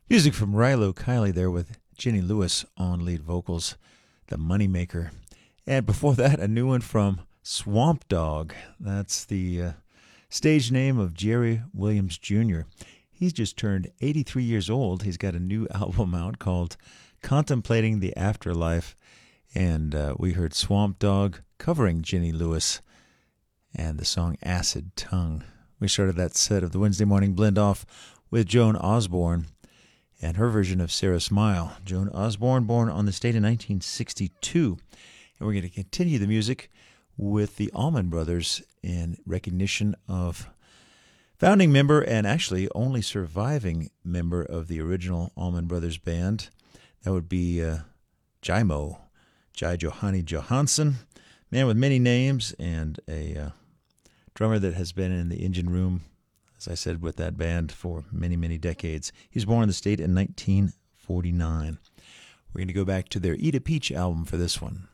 Music from Rilo Kiley there with Jenny Lewis on lead vocals, The Moneymaker. And before that, a new one from Swamp Dogg. That's the stage name of Jerry Williams Jr. He's just turned 83 years old. He's got a new album out called Contemplating the Afterlife. And we heard Swamp Dogg covering Jenny Lewis and the song Acid Tongue. We started that set of the Wednesday Morning Blend off with Joan Osborne and her version of Sarah Smile. Joan Osborne, born on this date in 1962. And we're going to continue the music with the Allman Brothers in recognition of founding member and actually only surviving member of the original Allman Brothers band. That would be Jai Johanni Johansson, man with many names and a drummer that has been in the engine room, as I said, with that band for many, many decades. He was born in the state in 1949. We're going to go back to their Eat a Peach album for this one.